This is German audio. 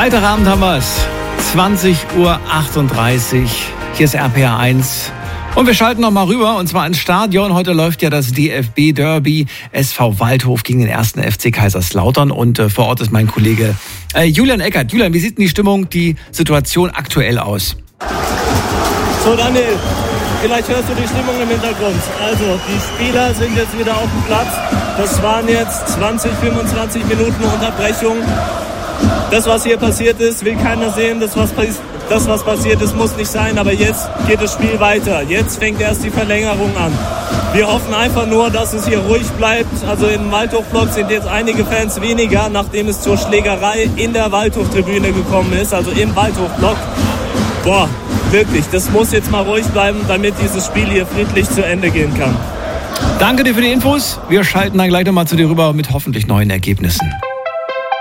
Freitagabend haben wir es. 20:38 Uhr. Hier ist RPR 1. Und wir schalten noch mal rüber, und zwar ins Stadion. Heute läuft ja das DFB-Derby SV Waldhof gegen den 1. FC Kaiserslautern. Und vor Ort ist mein Kollege Julian Eckert. Julian, wie sieht denn die Stimmung, die Situation aktuell aus? So, Daniel, vielleicht hörst du die Stimmung im Hintergrund. Also, die Spieler sind jetzt wieder auf dem Platz. Das waren jetzt 20, 25 Minuten Unterbrechung. Das, was hier passiert ist, will keiner sehen. Das, was passiert ist, muss nicht sein. Aber jetzt geht das Spiel weiter. Jetzt fängt erst die Verlängerung an. Wir hoffen einfach nur, dass es hier ruhig bleibt. Also im Waldhof-Block sind jetzt einige Fans weniger, nachdem es zur Schlägerei in der Waldhof-Tribüne gekommen ist. Also im Waldhof-Block. Boah, wirklich, das muss jetzt mal ruhig bleiben, damit dieses Spiel hier friedlich zu Ende gehen kann. Danke dir für die Infos. Wir schalten dann gleich nochmal zu dir rüber mit hoffentlich neuen Ergebnissen.